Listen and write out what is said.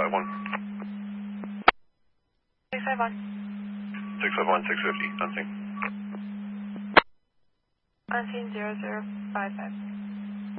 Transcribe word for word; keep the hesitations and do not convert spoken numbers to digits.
five one. six five one. six five one, six fifty, on scene. On scene zero zero five five.